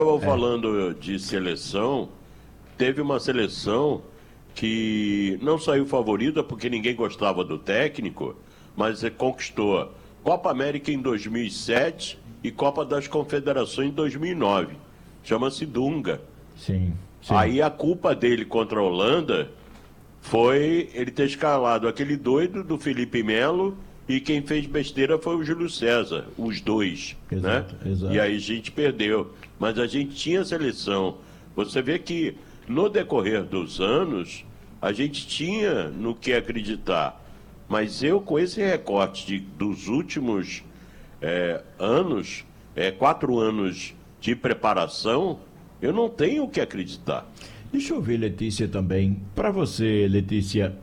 Falando de seleção, teve uma seleção que não saiu favorita porque ninguém gostava do técnico, mas conquistou Copa América em 2007 e Copa das Confederações em 2009. Chama-se Dunga. Sim, sim. Aí a culpa dele contra a Holanda foi ele ter escalado aquele doido do Felipe Melo e quem fez besteira foi o Júlio César, os dois, Exato, né? exato. E aí a gente perdeu. Mas a gente tinha seleção. Você vê que no decorrer dos anos, a gente tinha no que acreditar. Mas eu, com esse recorte dos últimos anos, 4 anos de preparação, eu não tenho o que acreditar. Deixa eu ver, Letícia, também. Para você, Letícia,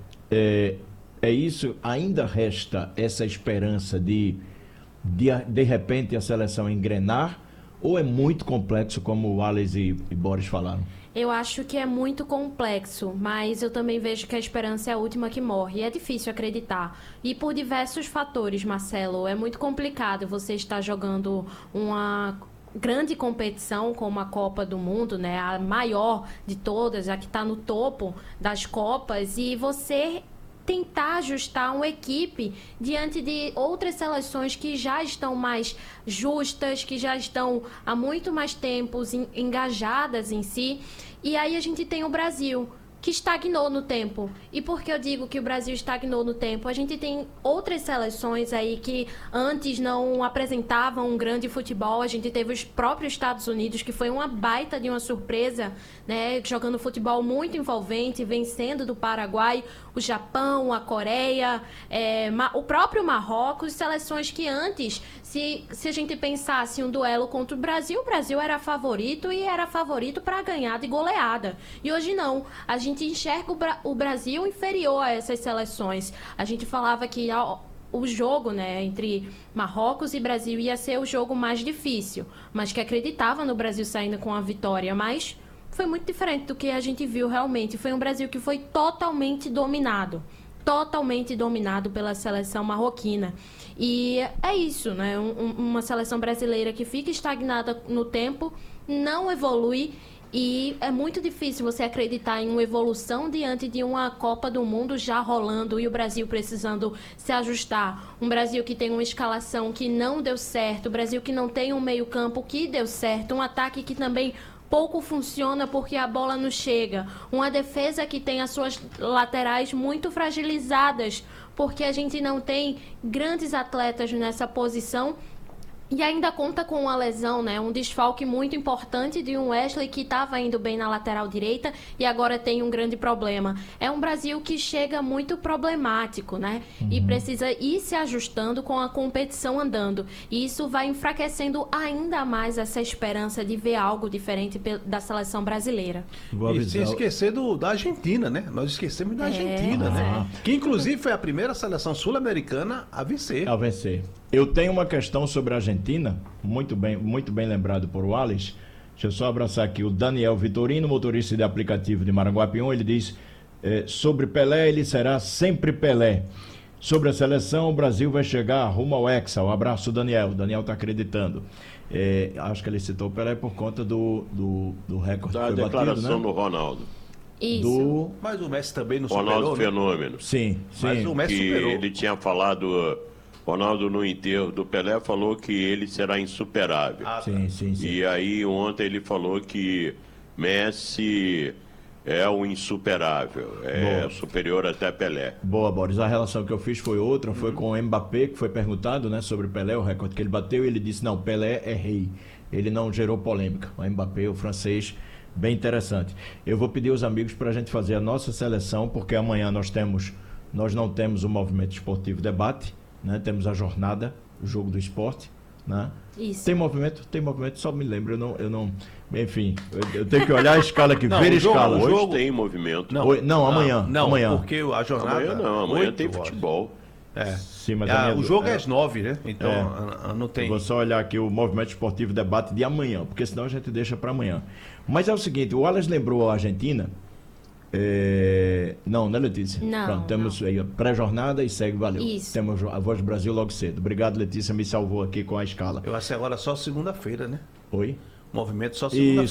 é isso? Ainda resta essa esperança de repente a seleção engrenar? Ou é muito complexo, como o Alex e Boris falaram? Eu acho que é muito complexo, mas eu também vejo que a esperança é a última que morre. E é difícil acreditar. E por diversos fatores, Marcelo. É muito complicado você estar jogando uma grande competição como a Copa do Mundo, né? A maior de todas, a que está no topo das Copas, e você tentar ajustar uma equipe diante de outras seleções que já estão mais justas, que já estão há muito mais tempo engajadas em si. E aí a gente tem o Brasil, que estagnou no tempo. E por que eu digo que o Brasil estagnou no tempo? A gente tem outras seleções aí que antes não apresentavam um grande futebol. A gente teve os próprios Estados Unidos, que foi uma baita de uma surpresa, né? Jogando futebol muito envolvente, vencendo do Paraguai, o Japão, a Coreia, o próprio Marrocos, seleções que antes, se a gente pensasse um duelo contra o Brasil era favorito e era favorito para ganhar de goleada. E hoje não. A gente enxerga o Brasil inferior a essas seleções. A gente falava que o jogo, né, entre Marrocos e Brasil ia ser o jogo mais difícil, mas que acreditava no Brasil saindo com a vitória, mas foi muito diferente do que a gente viu realmente. Foi um Brasil que foi totalmente dominado pela seleção marroquina. E é isso, né? Uma seleção brasileira que fica estagnada no tempo, não evolui. E é muito difícil você acreditar em uma evolução diante de uma Copa do Mundo já rolando e o Brasil precisando se ajustar. Um Brasil que tem uma escalação que não deu certo, um Brasil que não tem um meio-campo que deu certo, um ataque que também pouco funciona porque a bola não chega, uma defesa que tem as suas laterais muito fragilizadas porque a gente não tem grandes atletas nessa posição. E ainda conta com uma lesão, né? Um desfalque muito importante de um Wesley que estava indo bem na lateral direita e agora tem um grande problema. É um Brasil que chega muito problemático, né? E precisa ir se ajustando com a competição andando. E isso vai enfraquecendo ainda mais essa esperança de ver algo diferente da seleção brasileira. E sem esquecer da Argentina, né? Nós esquecemos da Argentina, né? Que inclusive foi a primeira seleção sul-americana a vencer. Eu tenho uma questão sobre a Argentina, muito bem lembrado por Wallace. Deixa eu só abraçar aqui o Daniel Vitorino, motorista de aplicativo de Maranguapium. Ele diz, sobre Pelé, ele será sempre Pelé. Sobre a seleção, o Brasil vai chegar rumo ao Hexa. Um abraço, Daniel. O Daniel está acreditando. Acho que ele citou o Pelé por conta do recorde da que foi declaração batido, né? do Ronaldo. Isso. Mas o Messi também não superou, Ronaldo né? Fenômeno. Sim. Mas o Messi Que superou. ele tinha falado, Ronaldo no enterro do Pelé falou que ele será insuperável. Sim. E aí ontem ele falou que Messi é o insuperável, superior até Pelé. Boa, Boris. A relação que eu fiz foi outra, foi com o Mbappé, que foi perguntado, né, sobre Pelé, o recorde que ele bateu, e ele disse, não, Pelé é rei. Ele não gerou polêmica. O Mbappé, o francês, bem interessante. Eu vou pedir aos amigos para a gente fazer a nossa seleção, porque amanhã nós não temos o Movimento Esportivo Debate, né? Temos a jornada, o Jogo do Esporte, né? Isso. Tem movimento, só me lembro, eu não enfim, eu tenho que olhar a escala aqui, Não, ver a o jogo- escala. o Hoje jogo- tem movimento. Não, amanhã. Não, amanhã. porque a jornada... Amanhã não, amanhã 8 tem horas. futebol. Sim, mas O jogo é às 9, né? Então não Eu tem... vou só olhar aqui o Movimento Esportivo Debate de amanhã, porque senão a gente deixa para amanhã. Mas é o seguinte, o Wallace lembrou a Argentina. Não, né, Letícia? Não, Pronto, temos aí a pré-jornada e segue, valeu. Isso. Temos a Voz do Brasil logo cedo. Obrigado, Letícia, me salvou aqui com a escala. Eu acho que agora só segunda-feira, né? Oi? Movimento só E segunda